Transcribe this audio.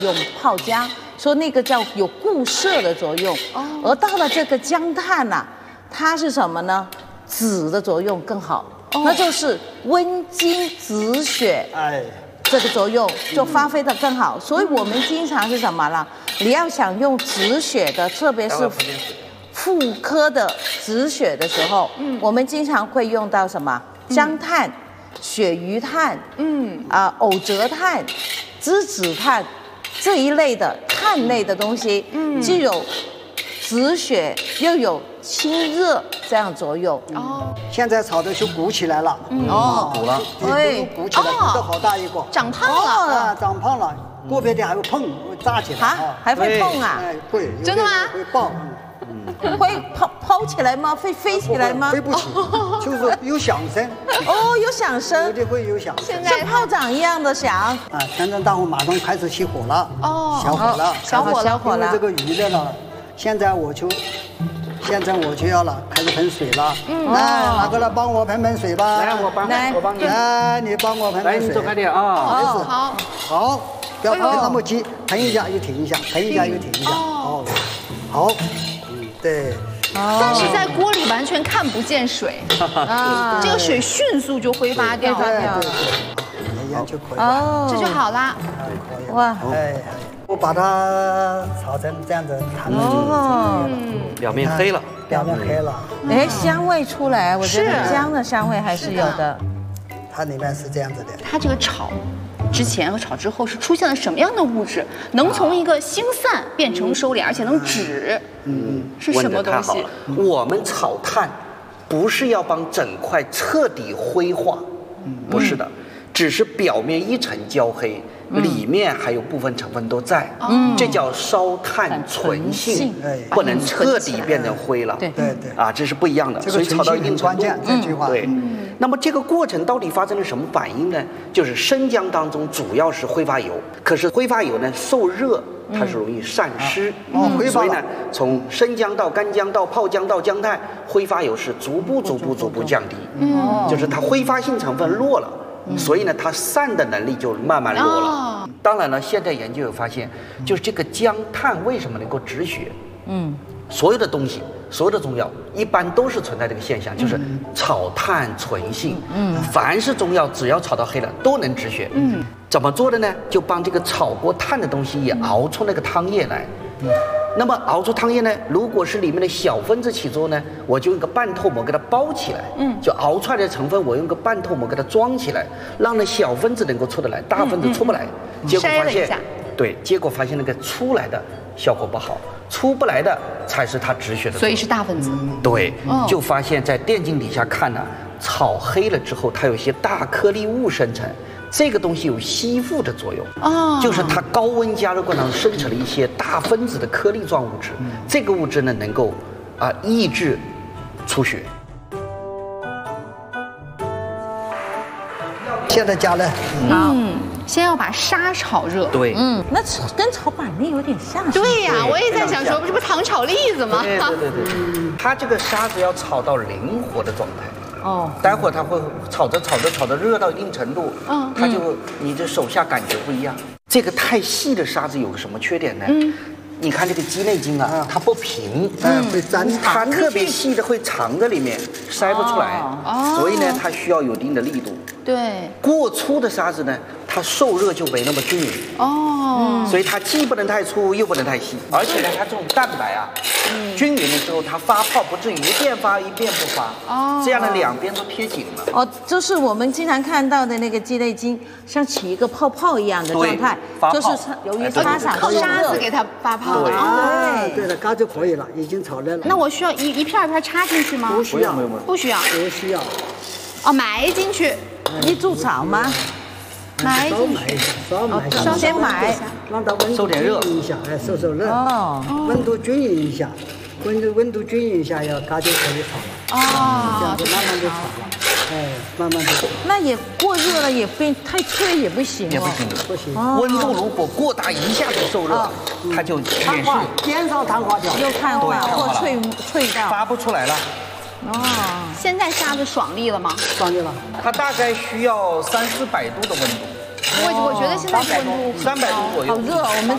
用泡姜，说那个叫有固摄的作用。而到了这个姜炭呐，它是什么呢？止的作用更好，那就是温经止血。这个作用就发挥得更好。所以我们经常是什么呢？你要想用止血的，特别是妇科的止血的时候，我们经常会用到什么？姜炭、鳕鱼炭、藕泽炭、栀子炭这一类的炭类的东西，既有止血又有清热这样作用。 现在炒的就鼓起来了。 鼓了， 对，鼓起来，鼓得好大一个， 长胖了， 长胖了，个别的还会碰，会炸起来啊，还会碰啊？ 会， 真的吗？ 会爆。 会抛起来吗？会飞起来吗？ 飞不起，就是有响声。 有响声， 有的会有响声， 像炮仗一样的响。 全城大火马上开始起火了。小火了， 小火了。 因为这个鱼的了，现在我就要了，开始喷水了。来，哪个来帮我喷水吧？ 来，我帮你。 来，你帮我喷水。 来，你走开点啊。 好，不要喷那么急，喷一下又停一下，喷一下又停一下。好。对， 但是在锅里完全看不见水，这个水迅速就挥发掉了， 这样就可以了， 这就好啦。 哇， 我把它炒成这样子， 表面黑了， 香味出来，我觉得姜的香味还是有的。 它里面是这样子的， 它这个炒之前和炒之后是出现了什么样的物质，能从一个星散变成收敛，而且能止？是什么东西？ 我们炒炭不是要帮整块彻底灰化，不是的，只是表面一层焦黑，里面还有部分成分都在，这叫烧炭纯性，不能彻底变成灰了。对，这是不一样的，所以炒到一定程度， 这句话对。那么这个过程到底发生了什么反应呢？就是生姜当中主要是挥发油，可是挥发油呢受热它是容易散失，所以呢从生姜到干姜到泡姜到姜炭，挥发油是逐步降低，就是它挥发性成分弱了，所以呢它散的能力就慢慢弱了。当然了，现在研究有发现，就是这个姜炭为什么能够止血？所有的东西，所有的中药一般都是存在这个现象，就是炒炭纯性。凡是中药只要炒到黑了都能止血。怎么做的呢？就帮这个炒过炭的东西也熬出那个汤液来。那么熬出汤液呢，如果是里面的小分子起作用呢，我就用个半透膜给它包起来。就熬出来的成分，我用个半透膜给它装起来，让那小分子能够出得来，大分子出不来。结果发现，结果发现那个出来的效果不好。出不来的才是它止血的， 所以是大分子。 对，就发现在电镜底下看呢，炒黑了之后，它有一些大颗粒物生成，这个东西有吸附的作用，就是它高温加热过程中生成了一些大分子的颗粒状物质，这个物质呢能够抑制出血。 现在加热， 先要把沙炒热。 对， 那跟炒板栗有点像。 对呀，我也在想说，这不糖炒栗子吗？ 对，它这个沙子要炒到灵活的状态。待会儿它会炒着热到一定程度，它就你的手下感觉不一样。这个太细的沙子有个什么缺点呢？你看这个鸡内金啊，它不平， 会粘， 它特别细的会藏在里面，筛不出来，所以呢，它需要有一定的力度。 对， 过粗的沙子呢，它受热就没那么均匀。所以它既不能太粗，又不能太细，而且呢，它这种蛋白均匀的时候，它发泡不至于一边发一边不发。这样的两边都贴紧了。 就是我们经常看到的那个鸡内金，像起一个泡泡一样的状态，就是由于沙场靠沙子给它发泡。 对了，嘎就可以了，已经炒热了。 那我需要一片一片插进去吗？ 不需要， 不需要。埋进去。 一煮炒吗？ 埋进去。 先埋， 让它温度均匀一下，受热。温度均匀一下，温度均匀一下，嘎就可以炒了。这样子慢慢就炒了。慢慢就。 那也过热了，也变太脆也不行。 不行。 温度如果过大，一下就受热，它就碳化，减少碳化掉， 又碳化或脆掉， 发不出来了。 现在沙子爽利了吗？ 爽利了。 它大概需要300-400度的温度。 我觉得现在温度 300度左右。 好热，我们